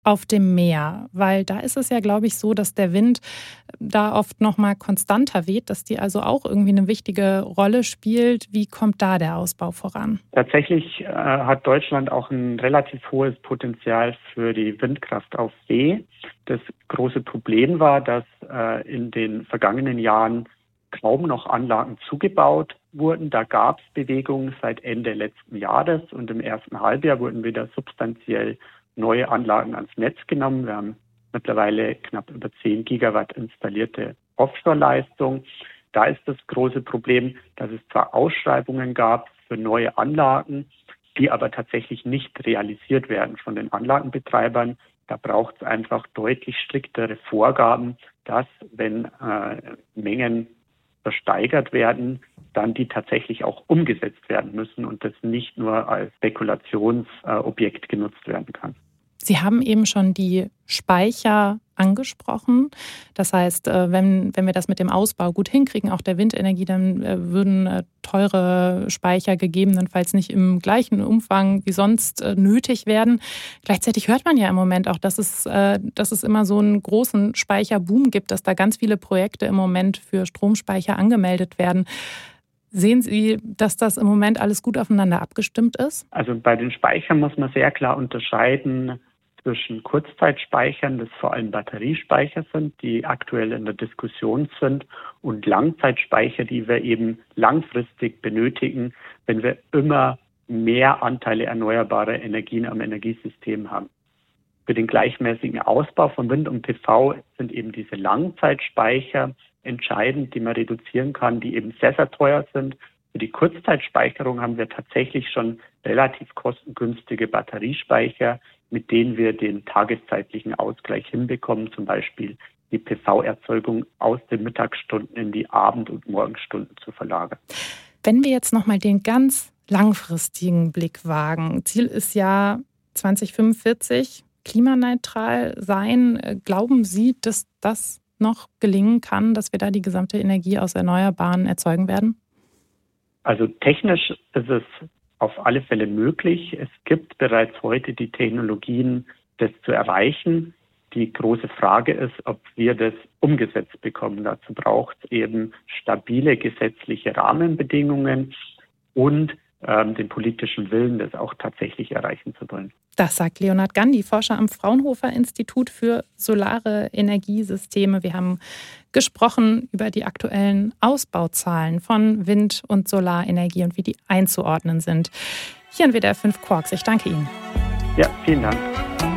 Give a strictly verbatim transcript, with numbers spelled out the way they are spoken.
auf dem Meer? Weil da ist es ja, glaube ich, so, dass der Wind da oft noch mal konstanter weht, dass die also auch irgendwie eine wichtige Rolle spielt. Wie kommt da der Ausbau voran? Tatsächlich äh, hat Deutschland auch ein relativ hohes Potenzial für die Windkraft auf See. Das große Problem war, dass äh, in den vergangenen Jahren kaum noch Anlagen zugebaut wurden. Da gab es Bewegungen seit Ende letzten Jahres und im ersten Halbjahr wurden wieder substanziell neue Anlagen ans Netz genommen. Wir haben mittlerweile knapp über zehn Gigawatt installierte Offshore-Leistung. Da ist das große Problem, dass es zwar Ausschreibungen gab für neue Anlagen, die aber tatsächlich nicht realisiert werden von den Anlagenbetreibern. Da braucht es einfach deutlich striktere Vorgaben, dass, wenn äh, Mengen versteigert werden, dann die tatsächlich auch umgesetzt werden müssen und das nicht nur als Spekulationsobjekt genutzt werden kann. Sie haben eben schon die Speicher angesprochen. Das heißt, wenn, wenn wir das mit dem Ausbau gut hinkriegen, auch der Windenergie, dann würden teure Speicher gegebenenfalls nicht im gleichen Umfang wie sonst nötig werden. Gleichzeitig hört man ja im Moment auch, dass es, dass es immer so einen großen Speicherboom gibt, dass da ganz viele Projekte im Moment für Stromspeicher angemeldet werden. Sehen Sie, dass das im Moment alles gut aufeinander abgestimmt ist? Also bei den Speichern muss man sehr klar unterscheiden zwischen Kurzzeitspeichern, das vor allem Batteriespeicher sind, die aktuell in der Diskussion sind, und Langzeitspeicher, die wir eben langfristig benötigen, wenn wir immer mehr Anteile erneuerbarer Energien am Energiesystem haben. Für den gleichmäßigen Ausbau von Wind und P V sind eben diese Langzeitspeicher entscheidend, die man reduzieren kann, die eben sehr, sehr teuer sind. Für die Kurzzeitspeicherung haben wir tatsächlich schon relativ kostengünstige Batteriespeicher, mit denen wir den tageszeitlichen Ausgleich hinbekommen, zum Beispiel die P V-Erzeugung aus den Mittagsstunden in die Abend- und Morgenstunden zu verlagern. Wenn wir jetzt nochmal den ganz langfristigen Blick wagen, Ziel ist ja zwanzig fünfundvierzig klimaneutral sein. Glauben Sie, dass das noch gelingen kann, dass wir da die gesamte Energie aus Erneuerbaren erzeugen werden? Also technisch ist es auf alle Fälle möglich. Es gibt bereits heute die Technologien, das zu erreichen. Die große Frage ist, ob wir das umgesetzt bekommen. Dazu braucht es eben stabile gesetzliche Rahmenbedingungen und ähm, den politischen Willen, das auch tatsächlich erreichen zu wollen. Das sagt Leonhard Gandhi, Forscher am Fraunhofer Institut für solare Energiesysteme. Wir haben gesprochen über die aktuellen Ausbauzahlen von Wind- und Solarenergie und wie die einzuordnen sind. Hier in W D R fünf Quarks. Ich danke Ihnen. Ja, vielen Dank.